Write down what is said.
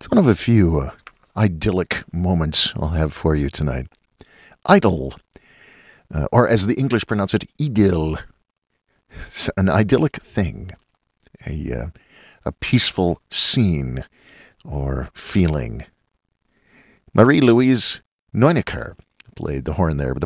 It's one of a few idyllic moments I'll have for you tonight. Idyll, or as the English pronounce it, idyll. It's an idyllic thing, a peaceful scene or feeling. Marie-Louise Neunecker played the horn there.